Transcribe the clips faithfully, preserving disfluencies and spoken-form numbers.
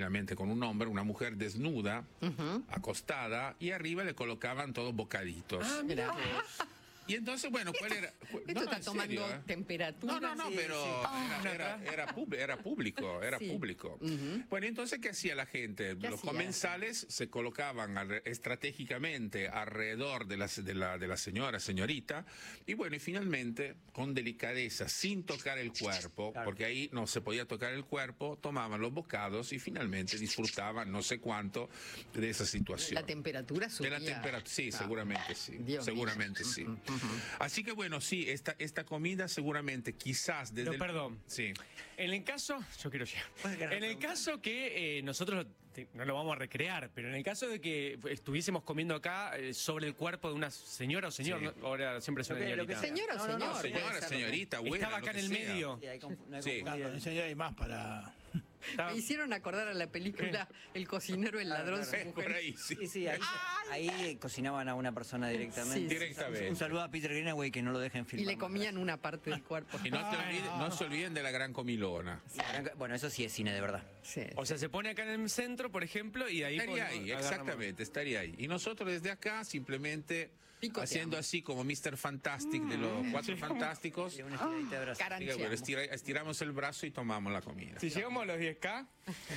finalmente con un hombre, una mujer desnuda, uh-huh. acostada, y arriba le colocaban todos bocaditos. Ah, mira. Y entonces, bueno, ¿cuál era? Esto no, está tomando serio, ¿eh? temperatura. No, no, no, sí, pero sí. Era, era, era, pub, era público, era sí. público. Uh-huh. Bueno, entonces, ¿qué hacía la gente? Los hacía? comensales se colocaban al, estratégicamente alrededor de la, de, la, de la señora, señorita, y bueno, y finalmente, con delicadeza, sin tocar el cuerpo, claro. porque ahí no se podía tocar el cuerpo, tomaban los bocados y finalmente disfrutaban no sé cuánto de esa situación. La temperatura subía. De la temperatura, sí, ah. seguramente sí. Dios seguramente mío. sí. Uh-huh. Así que bueno, sí, esta, esta comida seguramente, quizás desde... No, el... perdón. Sí. En el caso, yo quiero llegar. En el caso que eh, nosotros no lo vamos a recrear, pero en el caso de que estuviésemos comiendo acá eh, sobre el cuerpo de una señora o señor, sí. ¿no? Ahora siempre es una señorita. Señora o señor. No, no, señora, señorita, abuela, estaba acá en el sea. medio. Sí, hay no hay sí. Claro, señora hay más para... Me hicieron acordar a la película El cocinero, el ladrón, claro, su mujer. Por ahí, sí. Sí, sí, ahí, ahí cocinaban a una persona directamente. Sí, directamente. Un, un saludo a Peter Greenaway, que no lo dejen filmar. Y le comían una parte del cuerpo. Y no, te olviden, no se olviden de la gran comilona. Sí. Bueno, eso sí es cine de verdad. Sí. O sea, se pone acá en el centro, por ejemplo, y de ahí... Estaría ahí, exactamente, estaría ahí. Y nosotros desde acá simplemente Picoteamos. haciendo así como mister Fantastic mm. de los Cuatro Fantásticos. Una estiradita de brazo. Diga, bueno, estira, estiramos el brazo y tomamos la comida. Si llegamos a los diez K,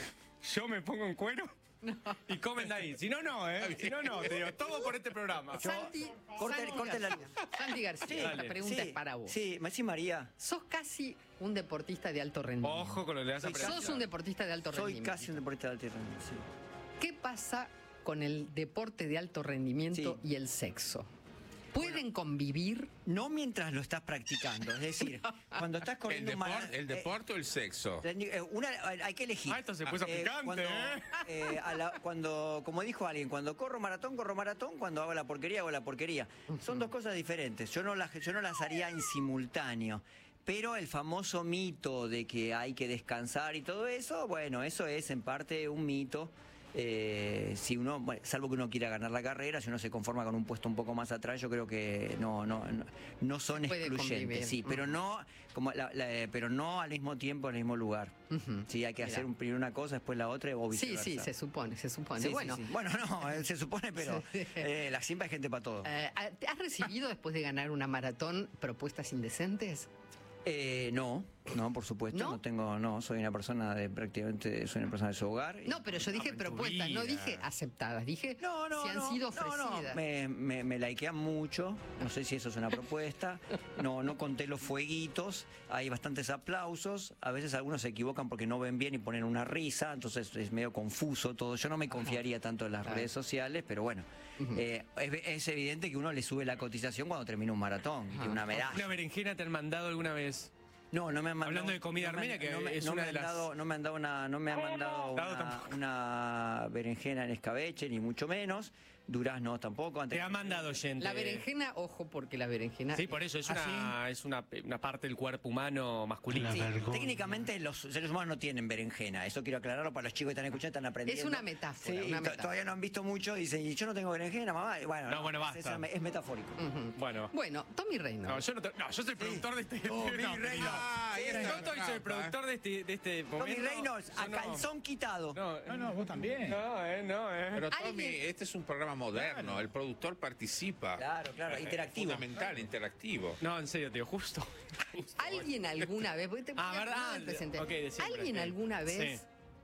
yo me pongo en cuero. No. Y comen de ahí. Si no, no, ¿eh? Si no, no. Te digo, todo por este programa. Yo, Santi, corte, Santi, corte García. la... Santi García, sí, esta pregunta sí, es para vos. Sí, sí, María. Sos casi un deportista de alto rendimiento. Ojo con lo que le vas a preguntar. Sos un deportista de alto Soy rendimiento. Soy casi un deportista de alto rendimiento, sí. ¿Qué pasa con el deporte de alto rendimiento sí. y el sexo? ¿Pueden bueno, convivir? No mientras lo estás practicando. Es decir, no. cuando estás corriendo... ¿El, depor ¿El deporte eh, o el sexo? Una, hay que elegir. Ah, esto se puso eh, picante, cuando, ¿eh? eh a la, cuando, como dijo alguien, cuando corro maratón, corro maratón. Cuando hago la porquería, hago la porquería. Uh-huh. Son dos cosas diferentes. Yo no, las, yo no las haría en simultáneo. Pero el famoso mito de que hay que descansar y todo eso, bueno, eso es en parte un mito. Eh, si uno, bueno, salvo que uno quiera ganar la carrera, si uno se conforma con un puesto un poco más atrás, yo creo que no no no, no son excluyentes, sí, pero no como la, la, pero no al mismo tiempo en el mismo lugar. Uh-huh. Sí, hay que Mira. hacer un, primero una cosa, después la otra o viceversa. Sí, sí, se supone, se supone. Sí, bueno, sí, sí. bueno, no, se supone, pero eh, la siempre hay gente para todo. Eh, ¿Has recibido después de ganar una maratón propuestas indecentes? Eh, no, no, por supuesto, ¿No? no tengo, no, soy una persona de prácticamente, soy una persona de su hogar. No, pero yo dije propuestas, no dije aceptadas, dije no, no, si han no, sido no, ofrecidas. No, me, me, me likean mucho, no sé si eso es una propuesta, no, no conté los fueguitos, hay bastantes aplausos, a veces algunos se equivocan porque no ven bien y ponen una risa, entonces es medio confuso todo, yo no me confiaría tanto en las ah. redes sociales, pero bueno, uh-huh. eh, es, es evidente que uno le sube la cotización cuando termina un maratón, ah. que una medalla. ¿Una berenjena te han mandado alguna vez? No, no me han mandado. Hablando de comida no armenia, que no me, es no una me de las... Dado, no me han dado una, no me han mandado una, una berenjena en escabeche, ni mucho menos. Durazno tampoco. Antes te ha mandado gente. La berenjena, ojo, porque la berenjena... Sí, por eso, es, una, ¿Ah, sí? es una, una parte del cuerpo humano masculino. Sí, técnicamente los seres humanos no tienen berenjena. Eso quiero aclararlo para los chicos que están escuchando, están aprendiendo. Es una metáfora. Sí, una metáfora. Todavía no han visto mucho y dicen, y yo no tengo berenjena, mamá. Bueno, no, no, bueno, basta. Es, es metafórico. Uh-huh. Bueno. Bueno, Tommy Reynolds. No, yo no, te, no, yo soy el productor sí. de este... Tommy no, Reynolds. Ah, sí, yo estoy, soy el productor de este, de este momento. Tommy Reynolds, a calzón no. quitado. No, no, no, vos también. No, eh, no, eh. Pero Tommy, este es un programa moderno, claro. El productor participa. Claro, claro, interactivo. Fundamental, claro. interactivo. No, en serio, tío, justo. justo ¿Alguien bueno. alguna vez... Te ah, ¿verdad? No okay, okay. ¿Alguien alguna vez... Sí.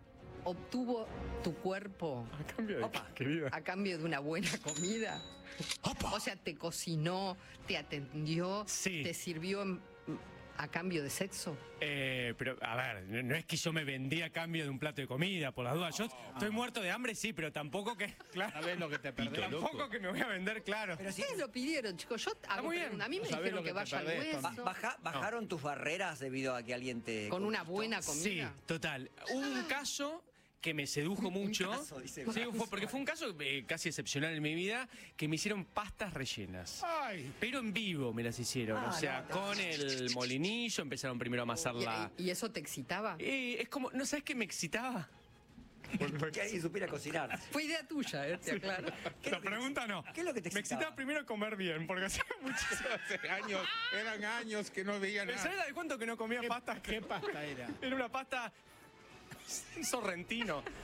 obtuvo tu cuerpo a cambio de, Opa, qué vida. a cambio de una buena comida? Opa. O sea, te cocinó, te atendió, sí. te sirvió en, a cambio de sexo. Eh, pero, a ver, no es que yo me vendí a cambio de un plato de comida, por las dudas. Yo oh, estoy muerto de hambre, sí, pero tampoco que... Claro, ¿sabés lo que te perdés, tampoco loco? Que me voy a vender, claro. Pero si ustedes lo pidieron, chicos. Yo hago pregunta. A mí me dijeron que, que vaya al hueso. Baja, ¿Bajaron no. tus barreras debido a que alguien te... Con una buena comida? Sí, total. Un caso... que me sedujo mucho. Caso, dice, sí, fue, porque fue un caso eh, casi excepcional en mi vida, que me hicieron pastas rellenas. Ay. Pero en vivo me las hicieron. Ah, o sea, no, con el molinillo empezaron primero a amasarla. ¿Y, y eso te excitaba? Eh, es como, ¿no sabes qué me excitaba? Que alguien supiera cocinar. Fue idea tuya, eh, te aclaro. La pregunta no. ¿Qué es lo que te excitaba? Me excitaba primero comer bien, porque hacía muchísimos años, eran años que no veía nada. ¿Sabes de cuánto que no comía ¿Qué, pastas? ¿Qué pasta era? Era una pasta... sorrentino.